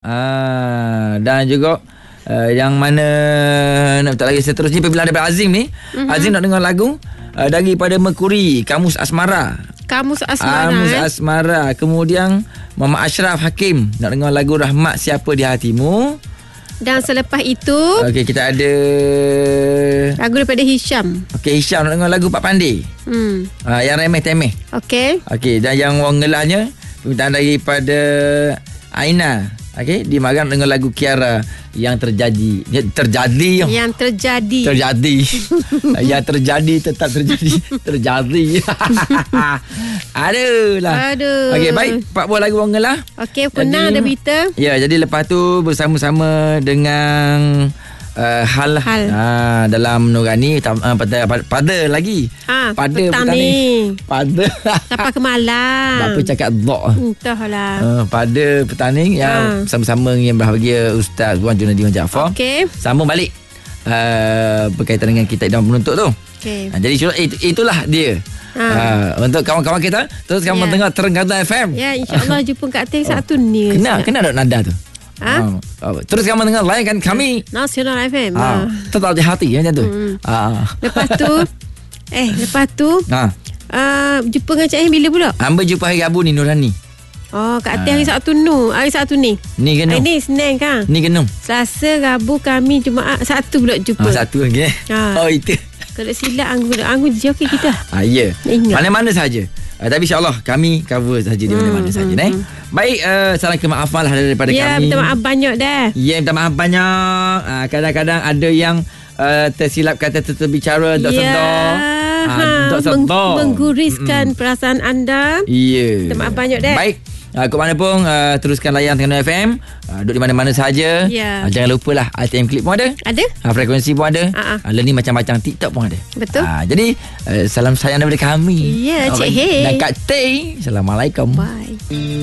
Dan juga yang mana nak minta lagi seterusnya apabila ada Azim ni. Azim nak dengar lagu daripada Mercury, Kamus Asmara. Kamus Asmara. Kemudian Muhammad Ashraf Hakim nak dengar lagu Rahmat Siapa di Hatimu. Dan selepas itu kita ada lagu daripada Hisham. Hisham nak dengar lagu Pak Pandey. Yang remeh-temeh. Dan yang orang ngelahnya permintaan daripada Aina. Di Magang dengan lagu Kiara Yang terjadi. Yang terjadi tetap terjadi. Terjadi. Aduh. Baik, 4 buah lagu orang ngelah. Pernah ada berita. Ya, jadi lepas tu bersama-sama dengan hal dalam Nurani pada lagi pada petang ni pada sampai ke malam. Bapa cakap dok entahlah. Pada petang ni yang sama-sama yang berbahagia Ustaz Wan Junadi Wan Jaafar. Sambung balik berkaitan dengan kita dalam menuntut tu. Jadi itulah dia. Untuk kawan-kawan kita terus kamu dengar Terengganu FM. Ya, insya-Allah jumpa kat Teng satu ni. Kena ada nada tu. Terus kamu dengar layankan kami Nasional FM. Tetap di hati macam tu. Lepas tu jumpa dengan Cik Aim bila pula? Hamba jumpa hari Rabu ni Nurani. Kat atas hari Sabtu ni. Ni Genung. Ni Senin kan? Ni Genung. Selasa, Rabu, Khamis, Jumaat, Sabtu pula jumpa. Sabtu okey. Itu. Kalau silap anggun je okey kita. Ya. Mana-mana saja. Tapi insyaAllah kami cover saja di mana-mana saja. Baik, salam kemaafan lah daripada kami. Ya, minta maaf banyak dah. Ya, minta maaf banyak. Kadang-kadang ada yang tersilap kata terbicara tak sedar. Mengguriskan perasaan anda. Ya. Minta maaf banyak dah. Baik. Ke mana pun teruskan layan Terengganu FM. Duduk di mana-mana saja. Jangan lupalah ATM Clip pun ada. Frekuensi pun ada. Learning macam-macam, TikTok pun ada. Betul. Jadi salam sayang daripada kami. Ya, Cik Hei dan Kak Tay. Assalamualaikum. Bye.